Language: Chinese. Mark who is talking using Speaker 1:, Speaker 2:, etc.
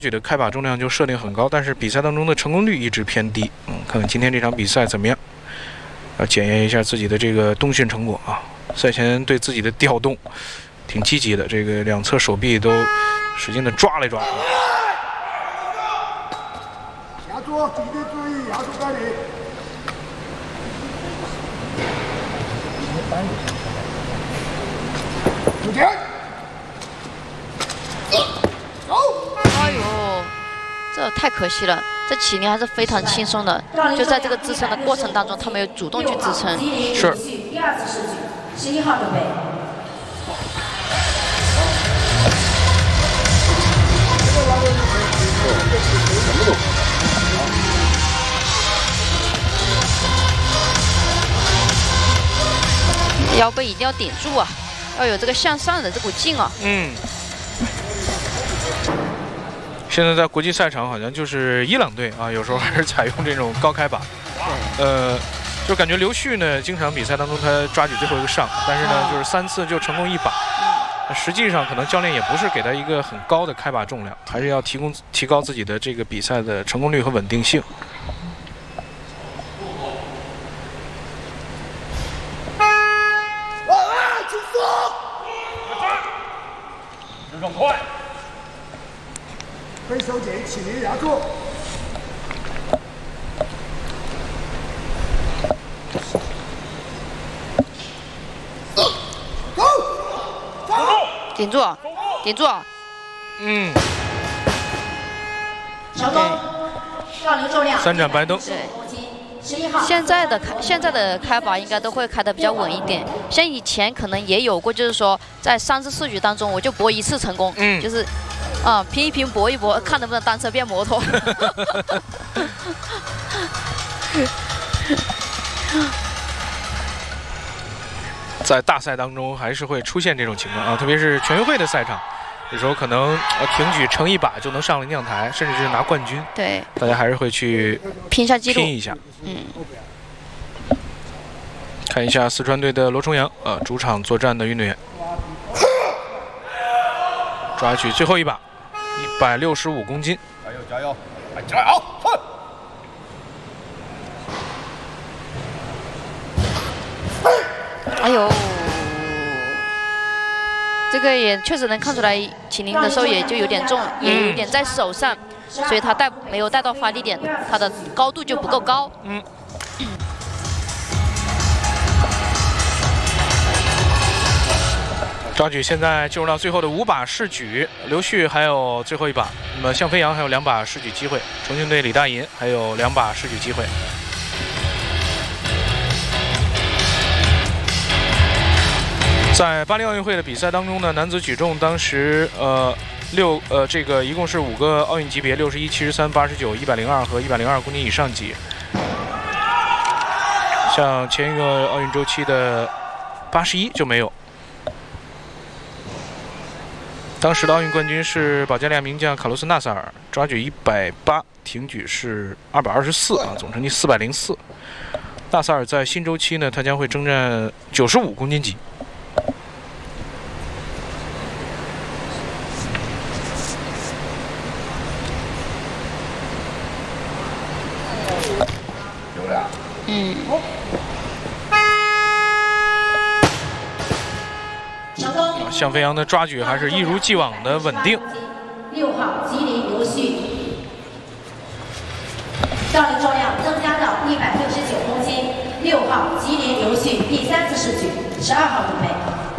Speaker 1: 举的开把重量就设定很高，但是比赛当中的成功率一直偏低。看看今天这场比赛怎么样？要检验一下自己的这个冬训成果啊。赛前对自己的调动挺积极的，这个两侧手臂都使劲的抓了一抓。
Speaker 2: 压住，一定注意压住带领。向前。走。
Speaker 3: 哎呦，这太可惜了。这起立还是非常轻松的，就在这个支撑的过程当中，他没有主动去支撑。
Speaker 1: 是。
Speaker 4: 第二次试举，11号准备。
Speaker 3: 腰背一定要顶住啊，要有这个向上的这股劲啊。
Speaker 1: 现在在国际赛场好像就是伊朗队啊，有时候还是采用这种高开把。就感觉刘旭呢，经常比赛当中他抓举最后一个上，但是呢，就是3次就成功1把。实际上可能教练也不是给他一个很高的开把重量，还是要提高自己的这个比赛的成功率和稳定性。
Speaker 2: 轻松。
Speaker 5: 日更快。
Speaker 2: 背手紧，起立压住。
Speaker 3: 顶住，顶住。
Speaker 4: 成功。杠铃重量
Speaker 1: 3盏白灯。
Speaker 3: 对。
Speaker 4: 11号。
Speaker 3: 现在的开把应该都会开得比较稳一点，像以前可能也有过，就是说在3次试举当中，我就搏1次成功，就是拼一拼搏一搏，看能不能单车变摩托。
Speaker 1: 在大赛当中还是会出现这种情况啊，特别是全运会的赛场，有时候可能挺举成1把就能上了亮台，甚至是拿冠军。
Speaker 3: 对，
Speaker 1: 大家还是会去
Speaker 3: 拼一下记录，
Speaker 1: 拼一下。看一下四川队的罗重阳，主场作战的运动员，抓举最后1把，165公斤。
Speaker 5: 加油加油，看起来好，哼！
Speaker 3: 哎呦，这个也确实能看出来，起灵的时候也就有点重，也有点在手上，所以他没有带到发力点，他的高度就不够高。
Speaker 1: 抓举现在进入到最后的5把试举，刘旭还有最后1把，那么向飞扬还有2把试举机会，重庆队李大银还有2把试举机会。在巴黎奥运会的比赛当中呢，男子举重当时这个一共是5个奥运级别，61、73、89、102和102公斤以上级。像前一个奥运周期的81就没有。当时的奥运冠军是保加利亚名将卡洛斯·纳萨尔，抓举180，挺举是224啊，总成绩404。纳萨尔在新周期呢，他将会征战95公斤级。向飞扬的抓举还是一如既往的稳定。
Speaker 4: 6号吉林刘旭，杠铃重量增加到169公斤。6号吉林刘旭第3次试举，12号准备。